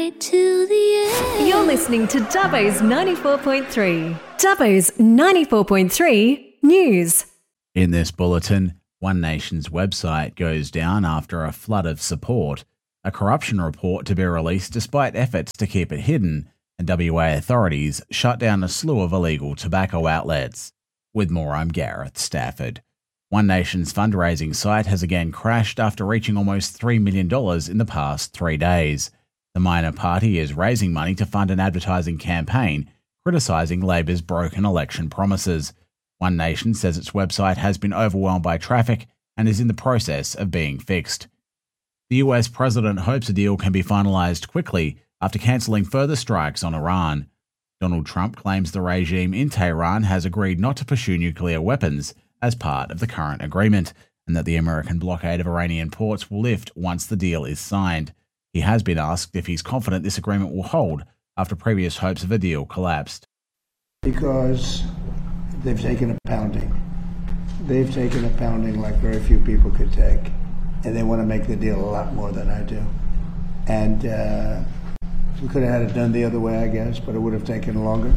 right till the end. You're listening to Dubbo's 94.3. Dubbo's 94.3 News. In this bulletin, One Nation's website goes down after a flood of support, a corruption report to be released despite efforts to keep it hidden, and WA authorities shut down a slew of illegal tobacco outlets. With more, I'm Gareth Stafford. One Nation's fundraising site has again crashed after reaching almost $3 million in the past 3 days. The minor party is raising money to fund an advertising campaign criticising Labor's broken election promises. One Nation says its website has been overwhelmed by traffic and is in the process of being fixed. The US president hopes a deal can be finalised quickly after cancelling further strikes on Iran. Donald Trump claims the regime in Tehran has agreed not to pursue nuclear weapons as part of the current agreement, and that the American blockade of Iranian ports will lift once the deal is signed. He has been asked if he's confident this agreement will hold after previous hopes of a deal collapsed. Because they've taken a pounding. They've taken a pounding like very few people could take, and they want to make the deal a lot more than I do. And we could have had it done the other way, I guess, but it would have taken longer.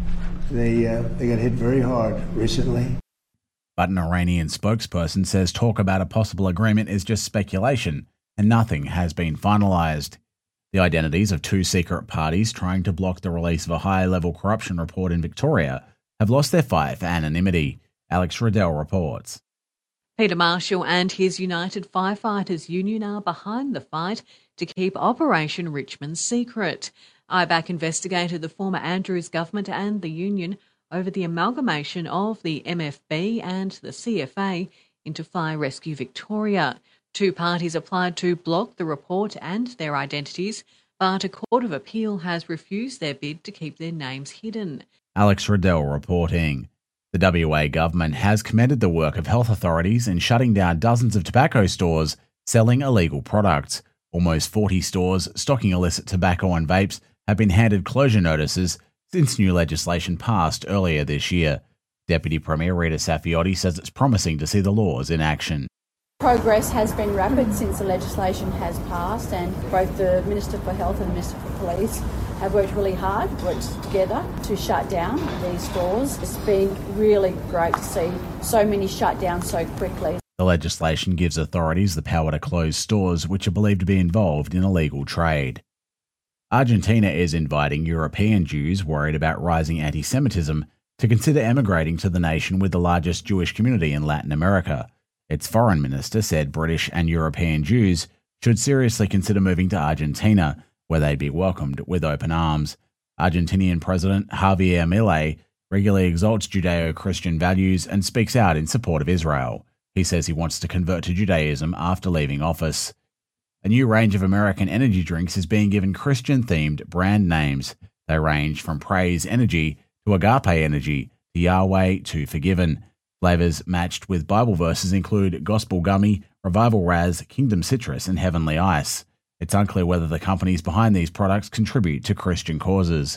They got hit very hard recently. But an Iranian spokesperson says talk about a possible agreement is just speculation and nothing has been finalised. The identities of two secret parties trying to block the release of a high-level corruption report in Victoria have lost their fight for anonymity. Alex Riddell reports. Peter Marshall and his United Firefighters Union are behind the fight to keep Operation Richmond secret. IBAC investigated the former Andrews government and the union over the amalgamation of the MFB and the CFA into Fire Rescue Victoria. Two parties applied to block the report and their identities, but a court of appeal has refused their bid to keep their names hidden. Alex Riddell reporting. The WA government has commended the work of health authorities in shutting down dozens of tobacco stores selling illegal products. Almost 40 stores stocking illicit tobacco and vapes have been handed closure notices since new legislation passed earlier this year. Deputy Premier Rita Saffioti says it's promising to see the laws in action. Progress has been rapid since the legislation has passed, and both the Minister for Health and the Minister for Police have worked really hard, worked together to shut down these stores. It's been really great to see so many shut down so quickly. The legislation gives authorities the power to close stores which are believed to be involved in illegal trade. Argentina is inviting European Jews worried about rising anti-Semitism to consider emigrating to the nation with the largest Jewish community in Latin America. Its foreign minister said British and European Jews should seriously consider moving to Argentina, where they'd be welcomed with open arms. Argentinian President Javier Milei regularly exalts Judeo-Christian values and speaks out in support of Israel. He says he wants to convert to Judaism after leaving office. A new range of American energy drinks is being given Christian-themed brand names. They range from Praise Energy to Agape Energy to Yahweh to Forgiven. Flavors matched with Bible verses include Gospel Gummy, Revival Raz, Kingdom Citrus, and Heavenly Ice. It's unclear whether the companies behind these products contribute to Christian causes.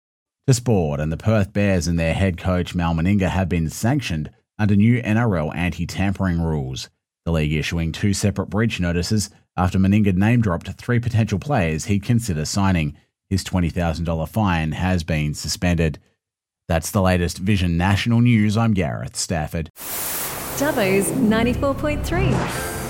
To sport, and the Perth Bears and their head coach Mal Meninga have been sanctioned under new NRL anti-tampering rules. The league issuing 2 separate breach notices after Meninga name-dropped 3 potential players he'd consider signing. His $20,000 fine has been suspended. That's the latest Vision National News. I'm Gareth Stafford. Dubbo's 94.3.